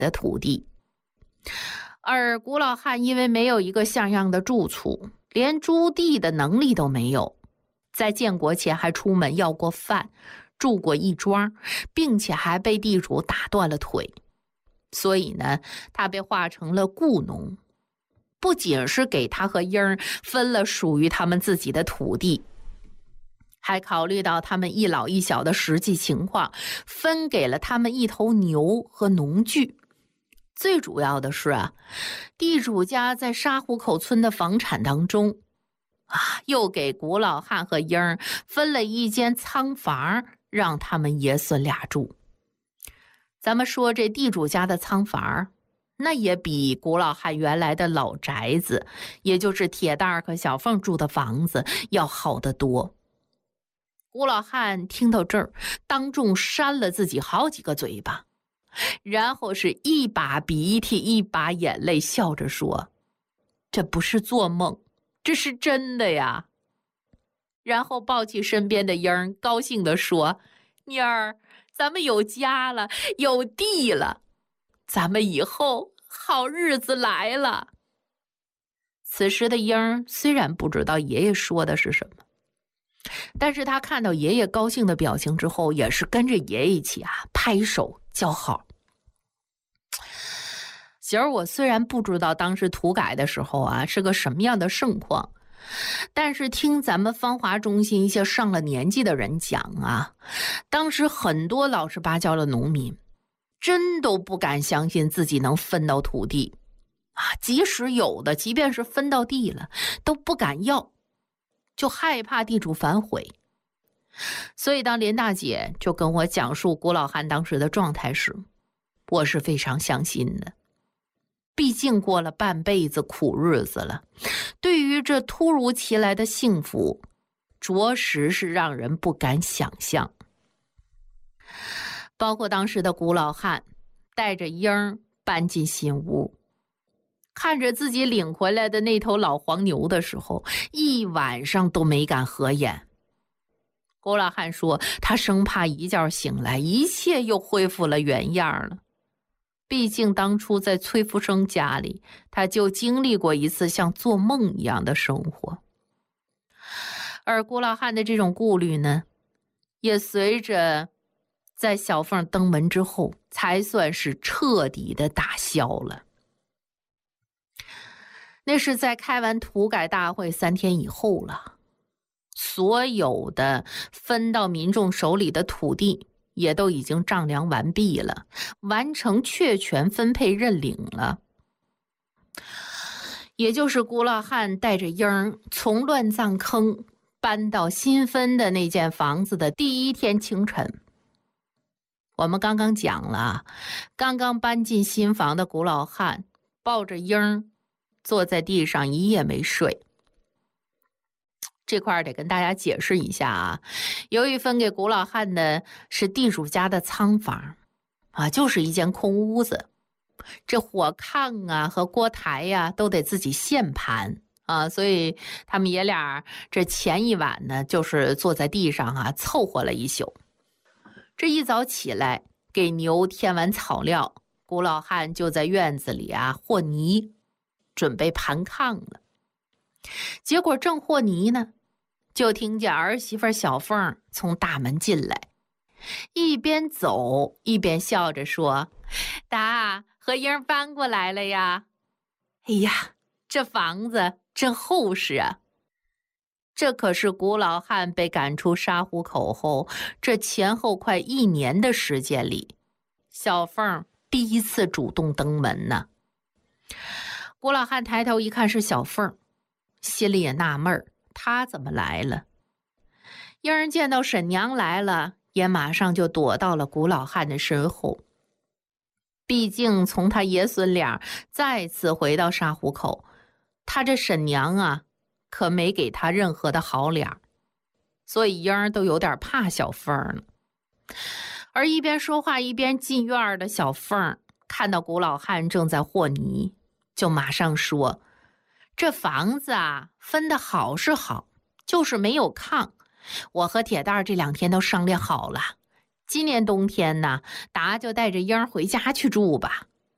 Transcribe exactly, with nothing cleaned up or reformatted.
的土地。而古老汉因为没有一个像样的住处，连租地的能力都没有，在建国前还出门要过饭，住过一庄，并且还被地主打断了腿。所以呢，他被划成了雇农，不仅是给他和英儿分了属于他们自己的土地，还考虑到他们一老一小的实际情况，分给了他们一头牛和农具。最主要的是啊，地主家在沙湖口村的房产当中啊，又给古老汉和英儿分了一间仓房，让他们爷孙俩住。咱们说这地主家的仓房，那也比古老汉原来的老宅子，也就是铁蛋儿和小凤住的房子要好得多。古老汉听到这儿，当众扇了自己好几个嘴巴，然后是一把鼻涕一把眼泪，笑着说：“这不是做梦，这是真的呀。”然后抱起身边的英儿，高兴地说：“妮儿，咱们有家了，有地了，咱们以后好日子来了。”此时的英儿虽然不知道爷爷说的是什么，但是他看到爷爷高兴的表情之后，也是跟着爷爷一起啊拍手叫好。媳儿，我虽然不知道当时土改的时候啊是个什么样的盛况，但是听咱们芳华中心一些上了年纪的人讲啊，当时很多老实巴交的农民真都不敢相信自己能分到土地啊，即使有的，即便是分到地了，都不敢要，就害怕地主反悔。所以当林大姐就跟我讲述古老汉当时的状态时，我是非常相信的。毕竟过了半辈子苦日子了，对于这突如其来的幸福，着实是让人不敢想象。包括当时的古老汉带着英儿搬进新屋，看着自己领回来的那头老黄牛的时候，一晚上都没敢合眼。古老汉说，他生怕一觉醒来，一切又恢复了原样了。毕竟当初在崔福生家里，他就经历过一次像做梦一样的生活。而古老汉的这种顾虑呢，也随着在小凤登门之后，才算是彻底的打消了。那是在开完土改大会三天以后了，所有的分到民众手里的土地也都已经丈量完毕了，完成确权分配认领了。也就是古老汉带着英儿从乱葬坑搬到新分的那间房子的第一天清晨，我们刚刚讲了，刚刚搬进新房的古老汉抱着英儿坐在地上一夜没睡。这块得跟大家解释一下啊，由于分给古老汉的是地主家的仓房啊，就是一间空屋子，这火炕啊和锅台呀、啊、都得自己现盘啊，所以他们爷俩这前一晚呢，就是坐在地上啊凑合了一宿。这一早起来给牛添完草料，古老汉就在院子里啊和泥，准备盘炕了。结果正和泥呢，就听见儿媳妇小凤从大门进来，一边走一边笑着说：“达和英搬过来了呀。哎呀，这房子真厚实啊。”这可是古老汉被赶出沙湖口后，这前后快一年的时间里，小凤第一次主动登门呢。古老汉抬头一看是小凤，心里也纳闷儿，她怎么来了？英儿见到婶娘来了，也马上就躲到了古老汉的身后。毕竟从他爷孙俩再次回到沙湖口，他这婶娘啊可没给他任何的好脸，所以英儿都有点怕小凤了。而一边说话一边进院的小凤看到古老汉正在和泥，就马上说：“这房子啊分得好是好，就是没有炕。我和铁蛋儿这两天都商量好了，今年冬天呢，达就带着英儿回家去住吧。”